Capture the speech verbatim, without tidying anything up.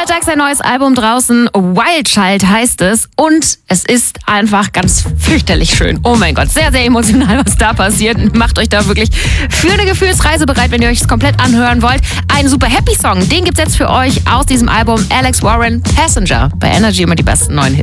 Freitag sein neues Album draußen, Wild Child heißt es, und es ist einfach ganz fürchterlich schön. Oh mein Gott, sehr, sehr emotional, was da passiert. Macht euch da wirklich für eine Gefühlsreise bereit, wenn ihr euch es komplett anhören wollt. Ein super Happy Song, den gibt's jetzt für euch aus diesem Album, Alex Warren, Passenger. Bei Energy immer die besten neuen Hits.